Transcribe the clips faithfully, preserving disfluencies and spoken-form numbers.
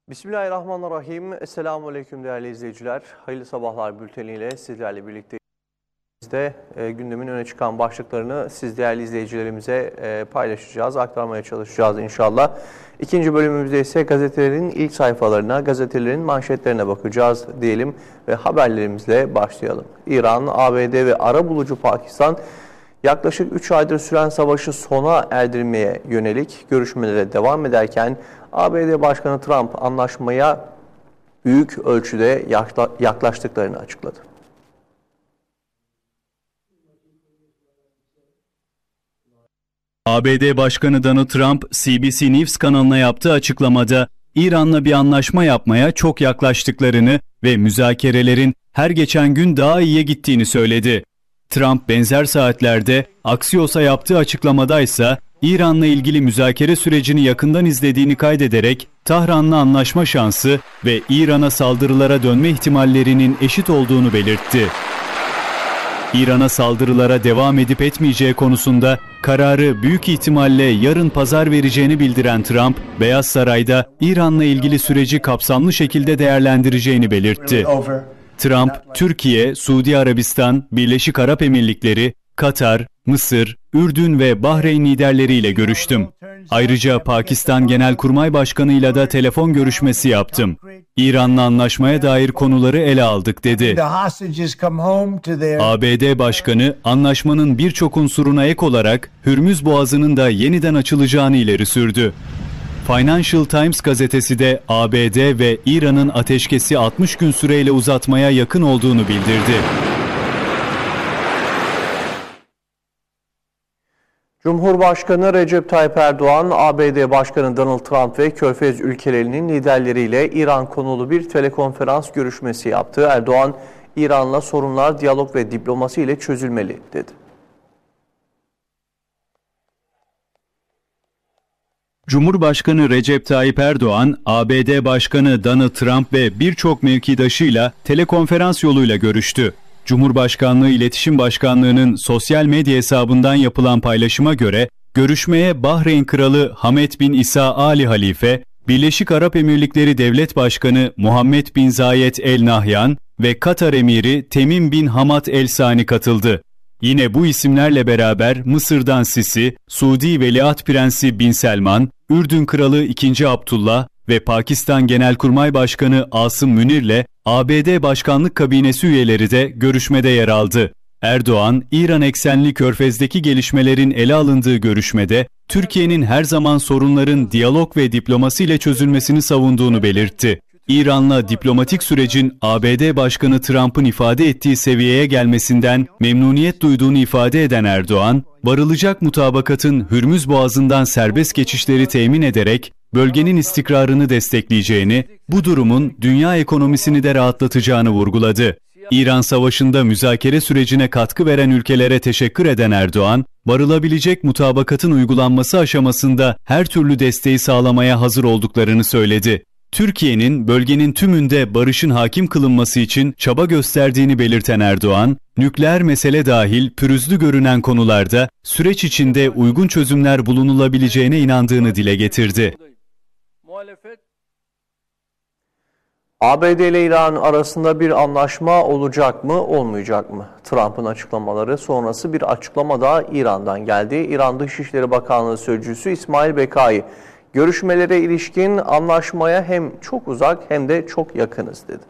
Bismillahirrahmanirrahim. Esselamu Aleyküm değerli izleyiciler. Hayırlı sabahlar bülteniyle sizlerle birlikteyiz. Biz de e, gündemin öne çıkan başlıklarını siz değerli izleyicilerimize e, paylaşacağız, aktarmaya çalışacağız inşallah. İkinci bölümümüzde ise gazetelerin ilk sayfalarına, gazetelerin manşetlerine bakacağız diyelim ve haberlerimizle başlayalım. İran, A B D ve arabulucu Pakistan yaklaşık üç aydır süren savaşı sona erdirmeye yönelik görüşmelere devam ederken A B D Başkanı Trump anlaşmaya büyük ölçüde yaklaştıklarını açıkladı. A B D Başkanı Donald Trump, C B C News kanalına yaptığı açıklamada İran'la bir anlaşma yapmaya çok yaklaştıklarını ve müzakerelerin her geçen gün daha iyiye gittiğini söyledi. Trump benzer saatlerde Axios'a yaptığı açıklamada ise İran'la ilgili müzakere sürecini yakından izlediğini kaydederek Tahran'la anlaşma şansı ve İran'a saldırılara dönme ihtimallerinin eşit olduğunu belirtti. İran'a saldırılara devam edip etmeyeceği konusunda kararı büyük ihtimalle yarın pazar vereceğini bildiren Trump, Beyaz Saray'da İran'la ilgili süreci kapsamlı şekilde değerlendireceğini belirtti. Trump, Türkiye, Suudi Arabistan, Birleşik Arap Emirlikleri, Katar, Mısır, Ürdün ve Bahreyn liderleriyle görüştüm. Ayrıca Pakistan Genelkurmay Başkanı'yla da telefon görüşmesi yaptım. İran'la anlaşmaya dair konuları ele aldık dedi. A B D Başkanı anlaşmanın birçok unsuruna ek olarak Hürmüz Boğazı'nın da yeniden açılacağını ileri sürdü. Financial Times gazetesi de A B D ve İran'ın ateşkesi altmış gün süreyle uzatmaya yakın olduğunu bildirdi. Cumhurbaşkanı Recep Tayyip Erdoğan, A B D Başkanı Donald Trump ve Körfez ülkelerinin liderleriyle İran konulu bir telekonferans görüşmesi yaptı. Erdoğan, İran'la sorunlar diyalog ve diplomasi ile çözülmeli dedi. Cumhurbaşkanı Recep Tayyip Erdoğan, A B D Başkanı Donald Trump ve birçok mevkidaşıyla telekonferans yoluyla görüştü. Cumhurbaşkanlığı İletişim Başkanlığı'nın sosyal medya hesabından yapılan paylaşıma göre, görüşmeye Bahreyn Kralı Hamed bin İsa Ali Halife, Birleşik Arap Emirlikleri Devlet Başkanı Muhammed bin Zayed El Nahyan ve Katar Emiri Temim bin Hamad El Sani katıldı. Yine bu isimlerle beraber Mısır'dan Sisi, Suudi Veliaht Prensi Bin Selman, Ürdün Kralı ikinci. Abdullah ve Pakistan Genelkurmay Başkanı Asım Münir'le A B D Başkanlık Kabinesi üyeleri de görüşmede yer aldı. Erdoğan, İran eksenli Körfez'deki gelişmelerin ele alındığı görüşmede, Türkiye'nin her zaman sorunların diyalog ve diplomasiyle çözülmesini savunduğunu belirtti. İran'la diplomatik sürecin A B D Başkanı Trump'ın ifade ettiği seviyeye gelmesinden memnuniyet duyduğunu ifade eden Erdoğan, varılacak mutabakatın Hürmüz Boğazı'ndan serbest geçişleri temin ederek bölgenin istikrarını destekleyeceğini, bu durumun dünya ekonomisini de rahatlatacağını vurguladı. İran Savaşı'nda müzakere sürecine katkı veren ülkelere teşekkür eden Erdoğan, varılabilecek mutabakatın uygulanması aşamasında her türlü desteği sağlamaya hazır olduklarını söyledi. Türkiye'nin bölgenin tümünde barışın hakim kılınması için çaba gösterdiğini belirten Erdoğan, nükleer mesele dahil pürüzlü görünen konularda süreç içinde uygun çözümler bulunulabileceğine inandığını dile getirdi. A B D ile İran arasında bir anlaşma olacak mı, olmayacak mı? Trump'ın açıklamaları sonrası bir açıklama da İran'dan geldi. İran Dışişleri Bakanlığı Sözcüsü İsmail Bekai, görüşmelere ilişkin anlaşmaya hem çok uzak hem de çok yakınız dedi.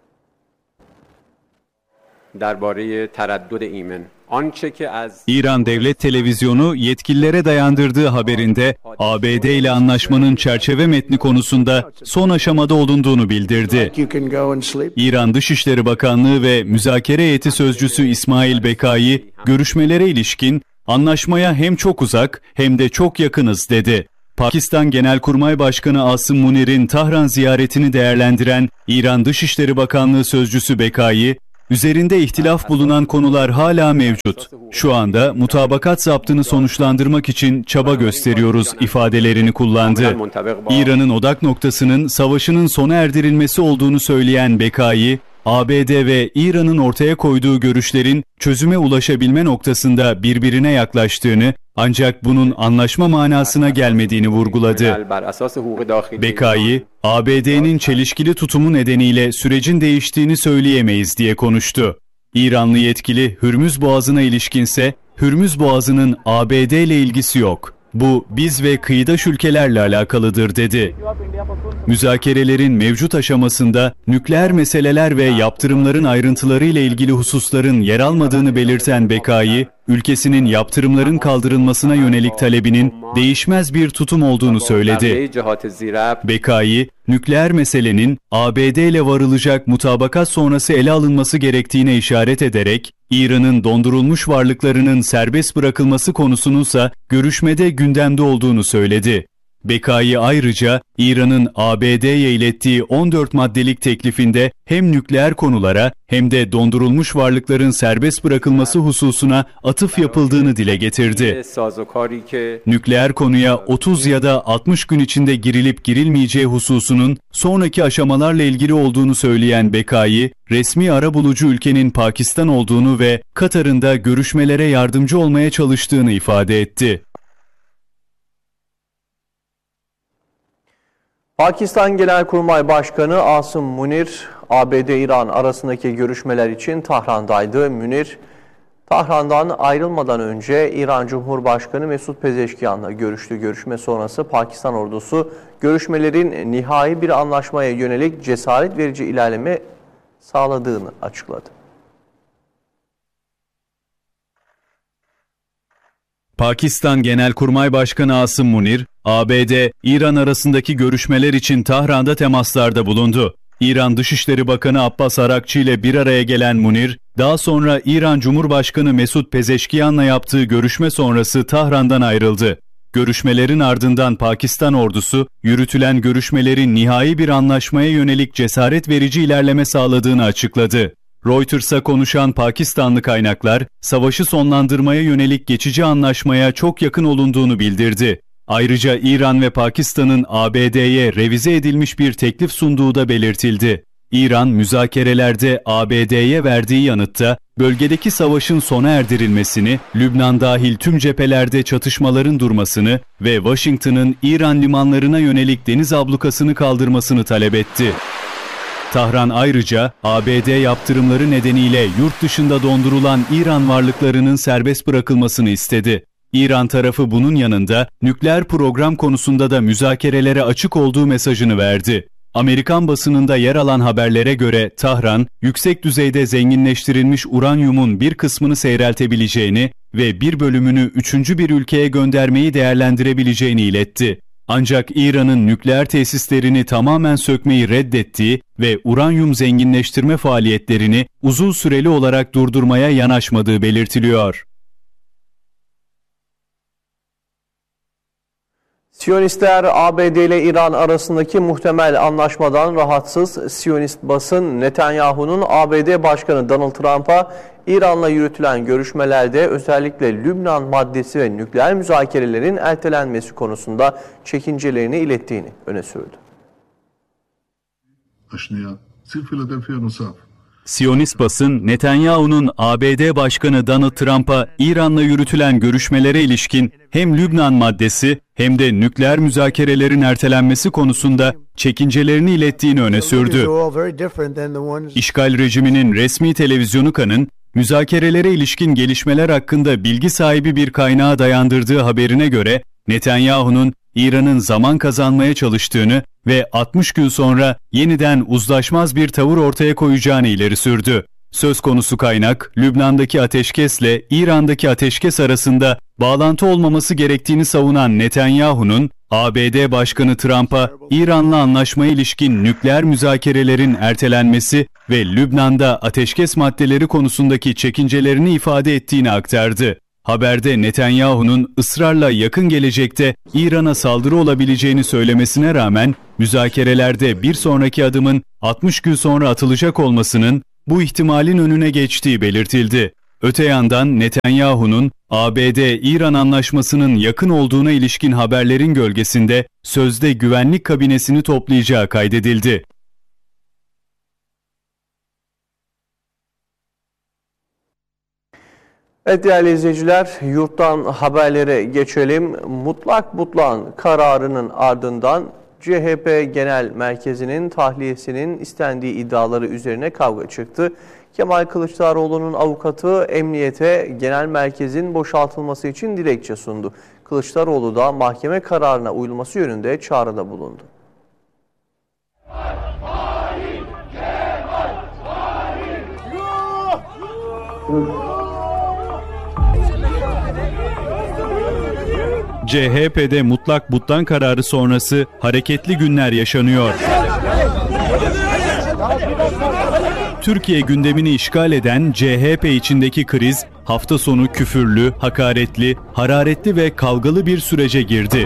İran Devlet Televizyonu yetkililere dayandırdığı haberinde A B D ile anlaşmanın çerçeve metni konusunda son aşamada olunduğunu bildirdi. İran Dışişleri Bakanlığı ve müzakere heyeti sözcüsü İsmail Bekai, görüşmelere ilişkin anlaşmaya hem çok uzak hem de çok yakınız dedi. Pakistan Genelkurmay Başkanı Asım Münir'in Tahran ziyaretini değerlendiren İran Dışişleri Bakanlığı Sözcüsü Bekai, üzerinde ihtilaf bulunan konular hala mevcut. Şu anda mutabakat zaptını sonuçlandırmak için çaba gösteriyoruz ifadelerini kullandı. İran'ın odak noktasının savaşının sona erdirilmesi olduğunu söyleyen Bekai, A B D ve İran'ın ortaya koyduğu görüşlerin çözüme ulaşabilme noktasında birbirine yaklaştığını, ancak bunun anlaşma manasına gelmediğini vurguladı. Bekai, A B D'nin çelişkili tutumu nedeniyle sürecin değiştiğini söyleyemeyiz diye konuştu. İranlı yetkili Hürmüz Boğazı'na ilişkinse, Hürmüz Boğazı'nın A B D ile ilgisi yok. Bu biz ve kıyıdaş ülkelerle alakalıdır dedi. Müzakerelerin mevcut aşamasında nükleer meseleler ve yaptırımların ayrıntıları ile ilgili hususların yer almadığını belirten Bekai, ülkesinin yaptırımların kaldırılmasına yönelik talebinin değişmez bir tutum olduğunu söyledi. Bekai, nükleer meselenin A B D ile varılacak mutabakat sonrası ele alınması gerektiğine işaret ederek, İran'ın dondurulmuş varlıklarının serbest bırakılması konusununsa görüşmede gündemde olduğunu söyledi. Bekai ayrıca İran'ın A B D'ye ilettiği on dört maddelik teklifinde hem nükleer konulara hem de dondurulmuş varlıkların serbest bırakılması hususuna atıf yapıldığını dile getirdi. Nükleer konuya otuz ya da altmış gün içinde girilip girilmeyeceği hususunun sonraki aşamalarla ilgili olduğunu söyleyen Bekai, resmi arabulucu ülkenin Pakistan olduğunu ve Katar'ın da görüşmelere yardımcı olmaya çalıştığını ifade etti. Pakistan Genelkurmay Başkanı Asım Munir, A B D-İran arasındaki görüşmeler için Tahran'daydı. Munir, Tahran'dan ayrılmadan önce İran Cumhurbaşkanı Mesut Pezeşkiyan'la görüştü. Görüşme sonrası Pakistan ordusu görüşmelerin nihai bir anlaşmaya yönelik cesaret verici ilerleme sağladığını açıkladı. Pakistan Genelkurmay Başkanı Asım Munir, A B D-İran arasındaki görüşmeler için Tahran'da temaslarda bulundu. İran Dışişleri Bakanı Abbas Arakçı ile bir araya gelen Munir, daha sonra İran Cumhurbaşkanı Mesut Pezeşkiyan'la yaptığı görüşme sonrası Tahran'dan ayrıldı. Görüşmelerin ardından Pakistan ordusu, yürütülen görüşmelerin nihai bir anlaşmaya yönelik cesaret verici ilerleme sağladığını açıkladı. Reuters'a konuşan Pakistanlı kaynaklar, savaşı sonlandırmaya yönelik geçici anlaşmaya çok yakın olunduğunu bildirdi. Ayrıca İran ve Pakistan'ın A B D'ye revize edilmiş bir teklif sunduğu da belirtildi. İran, müzakerelerde A B D'ye verdiği yanıtta, bölgedeki savaşın sona erdirilmesini, Lübnan dahil tüm cephelerde çatışmaların durmasını ve Washington'ın İran limanlarına yönelik deniz ablukasını kaldırmasını talep etti. Tahran ayrıca A B D yaptırımları nedeniyle yurt dışında dondurulan İran varlıklarının serbest bırakılmasını istedi. İran tarafı bunun yanında nükleer program konusunda da müzakerelere açık olduğu mesajını verdi. Amerikan basınında yer alan haberlere göre Tahran, yüksek düzeyde zenginleştirilmiş uranyumun bir kısmını seyreltebileceğini ve bir bölümünü üçüncü bir ülkeye göndermeyi değerlendirebileceğini iletti. Ancak İran'ın nükleer tesislerini tamamen sökmeyi reddettiği ve uranyum zenginleştirme faaliyetlerini uzun süreli olarak durdurmaya yanaşmadığı belirtiliyor. Siyonistler A B D ile İran arasındaki muhtemel anlaşmadan rahatsız. Siyonist basın Netanyahu'nun A B D Başkanı Donald Trump'a İran'la yürütülen görüşmelerde özellikle Lübnan maddesi ve nükleer müzakerelerin ertelenmesi konusunda çekincelerini ilettiğini öne sürdü. Siyonist basın, Netanyahu'nun A B D Başkanı Donald Trump'a İran'la yürütülen görüşmelere ilişkin hem Lübnan maddesi hem de nükleer müzakerelerin ertelenmesi konusunda çekincelerini ilettiğini öne sürdü. İşgal rejiminin resmi televizyonu Kan'ın, müzakerelere ilişkin gelişmeler hakkında bilgi sahibi bir kaynağa dayandırdığı haberine göre, Netanyahu'nun İran'ın zaman kazanmaya çalıştığını ve altmış gün sonra yeniden uzlaşmaz bir tavır ortaya koyacağını ileri sürdü. Söz konusu kaynak, Lübnan'daki ateşkesle İran'daki ateşkes arasında bağlantı olmaması gerektiğini savunan Netanyahu'nun, A B D Başkanı Trump'a İran'la anlaşmaya ilişkin nükleer müzakerelerin ertelenmesi ve Lübnan'da ateşkes maddeleri konusundaki çekincelerini ifade ettiğini aktardı. Haberde Netanyahu'nun ısrarla yakın gelecekte İran'a saldırı olabileceğini söylemesine rağmen müzakerelerde bir sonraki adımın altmış gün sonra atılacak olmasının bu ihtimalin önüne geçtiği belirtildi. Öte yandan Netanyahu'nun A B D-İran anlaşmasının yakın olduğuna ilişkin haberlerin gölgesinde sözde güvenlik kabinesini toplayacağı kaydedildi. Evet değerli izleyiciler, yurttan haberlere geçelim. Mutlak Butlan kararının ardından C H P Genel Merkezi'nin tahliyesinin istendiği iddiaları üzerine kavga çıktı. Kemal Kılıçdaroğlu'nun avukatı emniyete genel merkezin boşaltılması için dilekçe sundu. Kılıçdaroğlu da mahkeme kararına uyulması yönünde çağrıda bulundu. C H P'de mutlak butlan kararı sonrası hareketli günler yaşanıyor. Türkiye gündemini işgal eden C H P içindeki kriz hafta sonu küfürlü, hakaretli, hararetli ve kavgalı bir sürece girdi.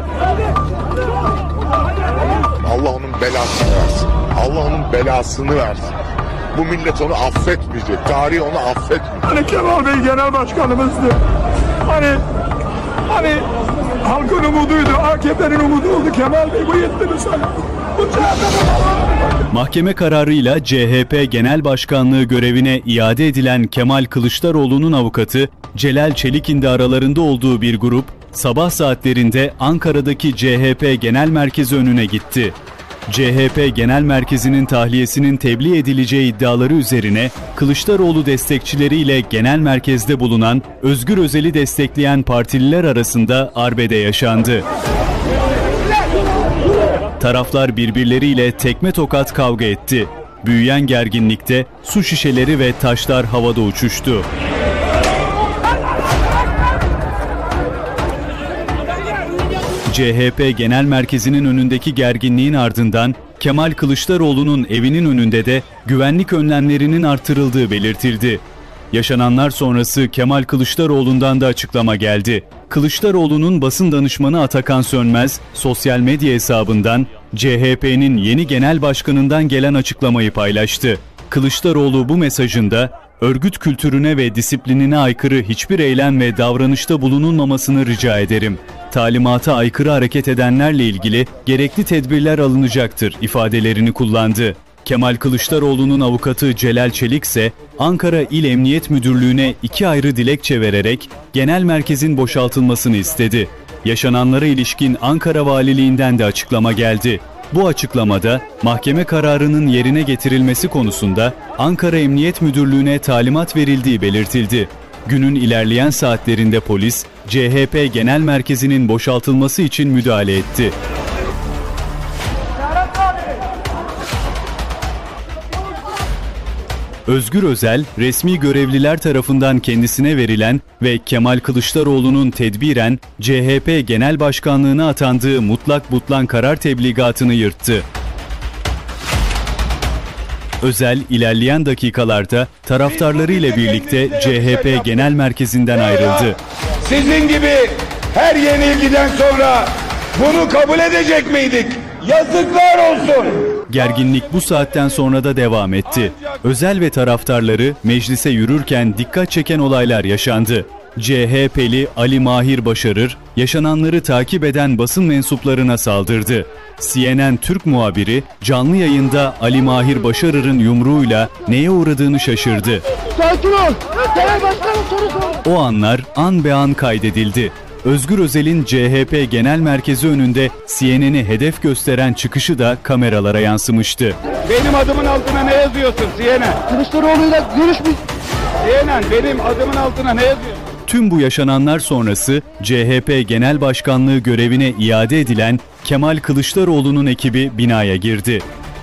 Allah onun belasını versin. Allah onun belasını versin. Bu millet onu affetmeyecek. Tarih onu affetmeyecek. Hani Kemal Bey genel başkanımızdı. Hani hani halkın umuduydu. A K P'nin umudu oldu. Kemal Bey bu yetti mi sana? Bu Mahkeme kararıyla C H P Genel Başkanlığı görevine iade edilen Kemal Kılıçdaroğlu'nun avukatı Celal Çelik'in de aralarında olduğu bir grup sabah saatlerinde Ankara'daki C H P Genel Merkezi önüne gitti. C H P Genel Merkezi'nin tahliyesinin tebliğ edileceği iddiaları üzerine Kılıçdaroğlu destekçileriyle genel merkezde bulunan Özgür Özel'i destekleyen partililer arasında arbede yaşandı. Taraflar birbirleriyle tekme tokat kavga etti. Büyüyen gerginlikte su şişeleri ve taşlar havada uçuştu. C H P Genel Merkezi'nin önündeki gerginliğin ardından Kemal Kılıçdaroğlu'nun evinin önünde de güvenlik önlemlerinin artırıldığı belirtildi. Yaşananlar sonrası Kemal Kılıçdaroğlu'ndan da açıklama geldi. Kılıçdaroğlu'nun basın danışmanı Atakan Sönmez, sosyal medya hesabından C H P'nin yeni genel başkanından gelen açıklamayı paylaştı. Kılıçdaroğlu bu mesajında, örgüt kültürüne ve disiplinine aykırı hiçbir eylem ve davranışta bulunulmamasını rica ederim. Talimata aykırı hareket edenlerle ilgili gerekli tedbirler alınacaktır ifadelerini kullandı. Kemal Kılıçdaroğlu'nun avukatı Celal Çelik ise Ankara İl Emniyet Müdürlüğü'ne iki ayrı dilekçe vererek genel merkezin boşaltılmasını istedi. Yaşananlara ilişkin Ankara Valiliğinden de açıklama geldi. Bu açıklamada mahkeme kararının yerine getirilmesi konusunda Ankara Emniyet Müdürlüğü'ne talimat verildiği belirtildi. Günün ilerleyen saatlerinde polis, C H P Genel Merkezi'nin boşaltılması için müdahale etti. Özgür Özel, resmi görevliler tarafından kendisine verilen ve Kemal Kılıçdaroğlu'nun tedbiren C H P Genel Başkanlığı'na atandığı mutlak butlan karar tebligatını yırttı. Özel, ilerleyen dakikalarda taraftarlarıyla birlikte C H P Genel Merkezi'nden ayrıldı. Sizin gibi her yenilgiden sonra bunu kabul edecek miydik? Yazıklar olsun. Gerginlik bu saatten sonra da devam etti. Özel ve taraftarları meclise yürürken dikkat çeken olaylar yaşandı. C H P'li Ali Mahir Başarır, yaşananları takip eden basın mensuplarına saldırdı. C N N Türk muhabiri canlı yayında Ali Mahir Başarır'ın yumruğuyla neye uğradığını şaşırdı. Sakin ol. Genel başkanım soru sor. O anlar an be an kaydedildi. Özgür Özel'in C H P Genel Merkezi önünde C N N'i hedef gösteren çıkışı da kameralara yansımıştı. Benim adımın altına ne yazıyorsun C N N? Kılıçdaroğlu'yla görüşmüş. C N N benim adımın altına ne yazıyorsun? Tüm bu yaşananlar sonrası C H P Genel Başkanlığı görevine iade edilen Kemal Kılıçdaroğlu'nun ekibi binaya girdi.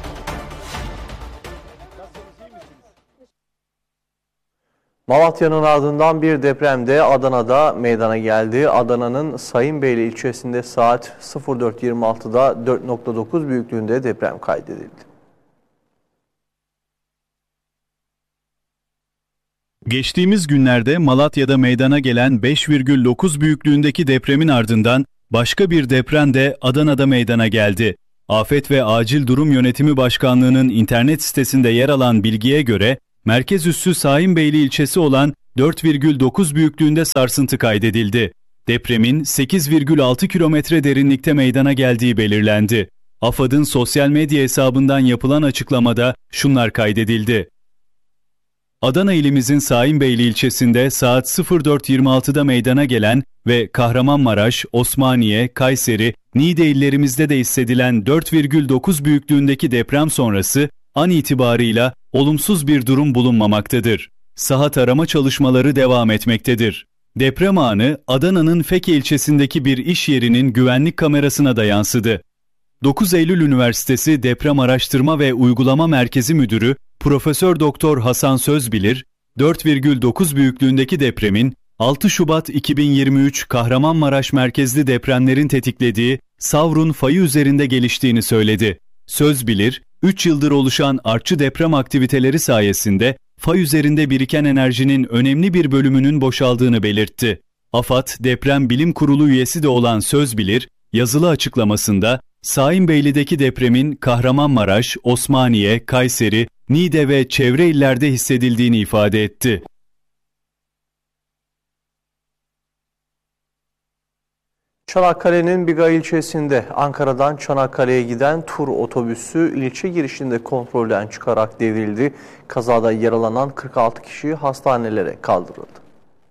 Malatya'nın ardından bir deprem de Adana'da meydana geldi. Adana'nın Sayınbeyli ilçesinde saat sıfır dört yirmi altıda dört nokta dokuz büyüklüğünde deprem kaydedildi. Geçtiğimiz günlerde Malatya'da meydana gelen beş virgül dokuz büyüklüğündeki depremin ardından başka bir deprem de Adana'da meydana geldi. Afet ve Acil Durum Yönetimi Başkanlığı'nın internet sitesinde yer alan bilgiye göre, merkez üssü Sayınbeyli ilçesi olan dört virgül dokuz büyüklüğünde sarsıntı kaydedildi. Depremin sekiz virgül altı kilometre derinlikte meydana geldiği belirlendi. AFAD'ın sosyal medya hesabından yapılan açıklamada şunlar kaydedildi. Adana ilimizin Saimbeyli ilçesinde saat sıfır dört yirmi altıda meydana gelen ve Kahramanmaraş, Osmaniye, Kayseri, Niğde illerimizde de hissedilen dört virgül dokuz büyüklüğündeki deprem sonrası an itibarıyla olumsuz bir durum bulunmamaktadır. Saha tarama çalışmaları devam etmektedir. Deprem anı Adana'nın Feke ilçesindeki bir iş yerinin güvenlik kamerasına da yansıdı. dokuz Eylül Üniversitesi Deprem Araştırma ve Uygulama Merkezi Müdürü Profesör Doktor Hasan Sözbilir, dört virgül dokuz büyüklüğündeki depremin altı Şubat iki bin yirmi üç Kahramanmaraş merkezli depremlerin tetiklediği Savrun fayı üzerinde geliştiğini söyledi. Sözbilir, üç yıldır oluşan artçı deprem aktiviteleri sayesinde fay üzerinde biriken enerjinin önemli bir bölümünün boşaldığını belirtti. AFAD Deprem Bilim Kurulu üyesi de olan Sözbilir, yazılı açıklamasında Saimbeyli'deki depremin Kahramanmaraş, Osmaniye, Kayseri, Niğde ve çevre illerde hissedildiğini ifade etti. Çanakkale'nin Biga ilçesinde Ankara'dan Çanakkale'ye giden tur otobüsü ilçe girişinde kontrolden çıkarak devrildi. Kazada yaralanan kırk altı kişi hastanelere kaldırıldı.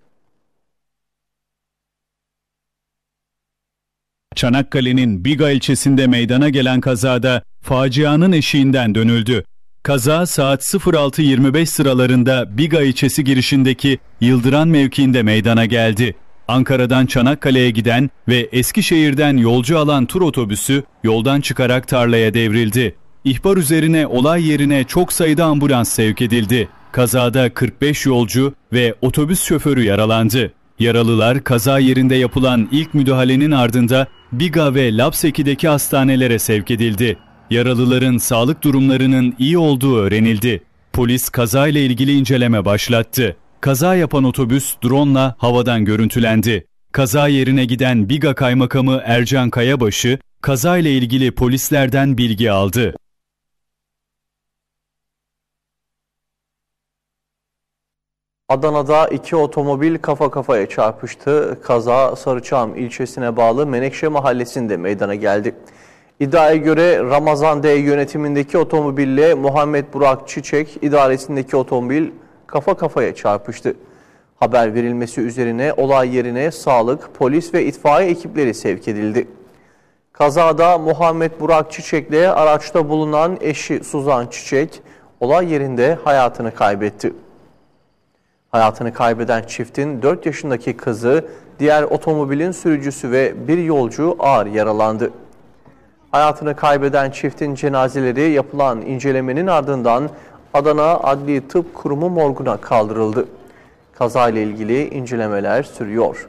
Çanakkale'nin Biga ilçesinde meydana gelen kazada facianın eşiğinden dönüldü. Kaza saat sıfır altı yirmi beş sıralarında Biga ilçesi girişindeki Yıldıran mevkiinde meydana geldi. Ankara'dan Çanakkale'ye giden ve Eskişehir'den yolcu alan tur otobüsü yoldan çıkarak tarlaya devrildi. İhbar üzerine olay yerine çok sayıda ambulans sevk edildi. Kazada kırk beş yolcu ve otobüs şoförü yaralandı. Yaralılar kaza yerinde yapılan ilk müdahalenin ardında Biga ve Lapseki'deki hastanelere sevk edildi. Yaralıların sağlık durumlarının iyi olduğu öğrenildi. Polis kazayla ilgili inceleme başlattı. Kaza yapan otobüs drone'la havadan görüntülendi. Kaza yerine giden Biga Kaymakamı Ercan Kayabaşı, kazayla ilgili polislerden bilgi aldı. Adana'da iki otomobil kafa kafaya çarpıştı. Kaza Sarıçam ilçesine bağlı Menekşe mahallesinde meydana geldi. İddiaya göre Ramazan D yönetimindeki otomobille Muhammed Burak Çiçek idaresindeki otomobil kafa kafaya çarpıştı. Haber verilmesi üzerine olay yerine sağlık, polis ve itfaiye ekipleri sevk edildi. Kazada Muhammed Burak Çiçek'le araçta bulunan eşi Suzan Çiçek olay yerinde hayatını kaybetti. Hayatını kaybeden çiftin dört yaşındaki kızı, diğer otomobilin sürücüsü ve bir yolcu ağır yaralandı. Hayatını kaybeden çiftin cenazeleri yapılan incelemenin ardından Adana Adli Tıp Kurumu morguna kaldırıldı. Kazayla ilgili incelemeler sürüyor.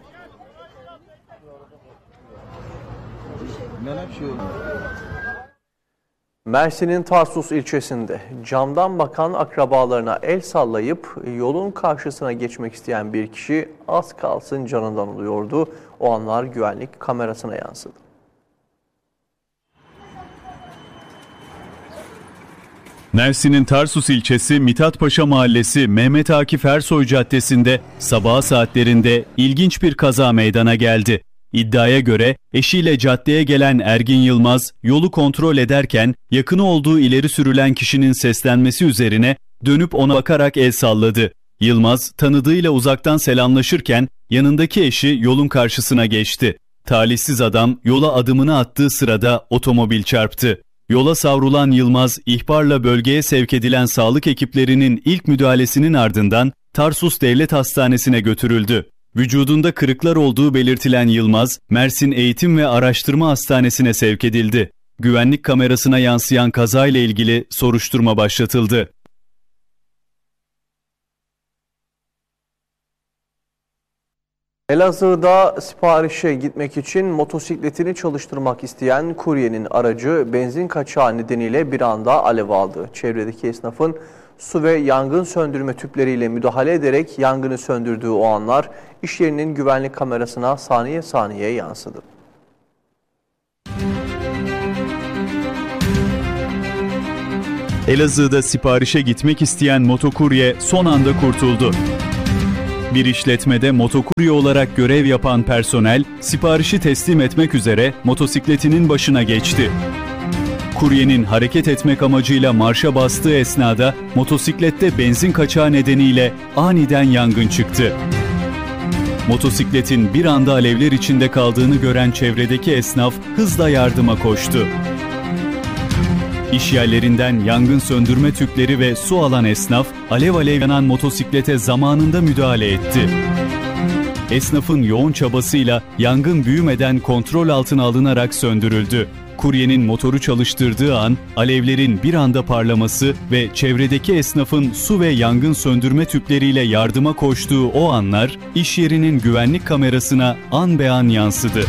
Mersin'in Tarsus ilçesinde camdan bakan akrabalarına el sallayıp yolun karşısına geçmek isteyen bir kişi az kalsın canından oluyordu. O anlar güvenlik kamerasına yansıdı. Mersin'in Tarsus ilçesi Mithatpaşa Mahallesi Mehmet Akif Ersoy Caddesi'nde sabah saatlerinde ilginç bir kaza meydana geldi. İddiaya göre eşiyle caddeye gelen Ergin Yılmaz yolu kontrol ederken yakını olduğu ileri sürülen kişinin seslenmesi üzerine dönüp ona bakarak el salladı. Yılmaz tanıdığıyla uzaktan selamlaşırken yanındaki eşi yolun karşısına geçti. Talihsiz adam yola adımını attığı sırada otomobil çarptı. Yola savrulan Yılmaz ihbarla bölgeye sevk edilen sağlık ekiplerinin ilk müdahalesinin ardından Tarsus Devlet Hastanesi'ne götürüldü. Vücudunda kırıklar olduğu belirtilen Yılmaz, Mersin Eğitim ve Araştırma Hastanesi'ne sevk edildi. Güvenlik kamerasına yansıyan kazayla ilgili soruşturma başlatıldı. Elazığ'da siparişe gitmek için motosikletini çalıştırmak isteyen kuryenin aracı benzin kaçağı nedeniyle bir anda alev aldı. Çevredeki esnafın su ve yangın söndürme tüpleriyle müdahale ederek yangını söndürdüğü o anlar iş yerinin güvenlik kamerasına saniye saniye yansıdı. Elazığ'da siparişe gitmek isteyen motokurye son anda kurtuldu. Bir işletmede motokurye olarak görev yapan personel siparişi teslim etmek üzere motosikletinin başına geçti. kuryenin hareket etmek amacıyla marşa bastığı esnada motosiklette benzin kaçağı nedeniyle aniden yangın çıktı. Motosikletin bir anda alevler içinde kaldığını gören çevredeki esnaf hızla yardıma koştu. İş yerlerinden yangın söndürme tüpleri ve su alan esnaf, alev alev yanan motosiklete zamanında müdahale etti. Esnafın yoğun çabasıyla yangın büyümeden kontrol altına alınarak söndürüldü. Kuryenin motoru çalıştırdığı an alevlerin bir anda parlaması ve çevredeki esnafın su ve yangın söndürme tüpleriyle yardıma koştuğu o anlar iş yerinin güvenlik kamerasına an be an yansıdı.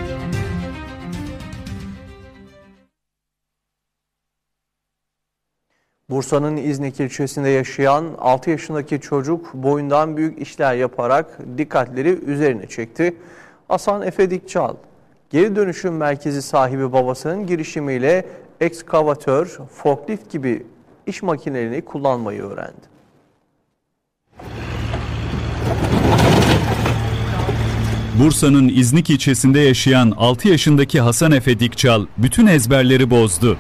Bursa'nın İznik ilçesinde yaşayan altı yaşındaki çocuk boyundan büyük işler yaparak dikkatleri üzerine çekti. Hasan Efe Dikçal, geri dönüşüm merkezi sahibi babasının girişimiyle ekskavatör, forklift gibi iş makinelerini kullanmayı öğrendi. Bursa'nın İznik ilçesinde yaşayan altı yaşındaki Hasan Efe Dikçal bütün ezberleri bozdu.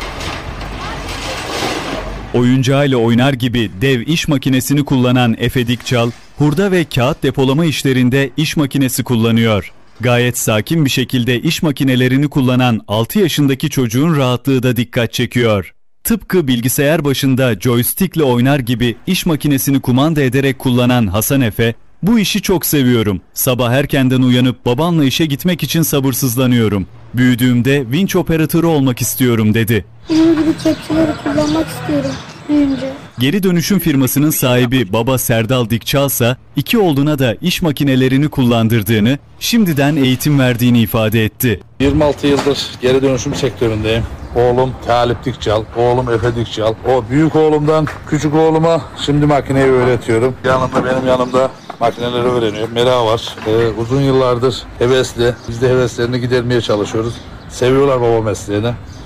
Oyuncağıyla oynar gibi dev iş makinesini kullanan Efe Dikçal, hurda ve kağıt depolama işlerinde iş makinesi kullanıyor. Gayet sakin bir şekilde iş makinelerini kullanan altı yaşındaki çocuğun rahatlığı da dikkat çekiyor. Tıpkı bilgisayar başında joystickle oynar gibi iş makinesini kumanda ederek kullanan Hasan Efe, "Bu işi çok seviyorum. Sabah erkenden uyanıp babamla işe gitmek için sabırsızlanıyorum. Büyüdüğümde vinç operatörü olmak istiyorum," dedi. Bunun gibi kepçeleri kullanmak istiyorum büyüyünce. Geri dönüşüm firmasının sahibi baba Serdal Dikçal ise iki oğluna da iş makinelerini kullandırdığını, şimdiden eğitim verdiğini ifade etti. yirmi altı yıldır geri dönüşüm sektöründeyim. Oğlum Talip Dikçal, oğlum Efe Dikçal. O büyük oğlumdan küçük oğluma şimdi makineyi öğretiyorum. Yanımda benim yanımda makineleri öğreniyor. Mera var. Ee, uzun yıllardır hevesli. Biz de heveslerini gidermeye çalışıyoruz. Seviyorlar baba mesleğini.